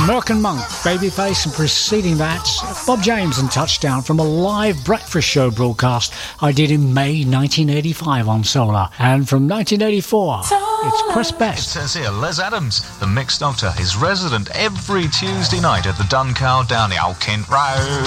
Merck and Monk, Babyface, and preceding that, Bob James and Touchdown from a live breakfast show broadcast I did in May 1985 on Solar. And from 1984, it's Chris Best. It says here, Les Adams, the Mixed Doctor, is resident every Tuesday night at the Dun Cow Downey, Old Kent Road.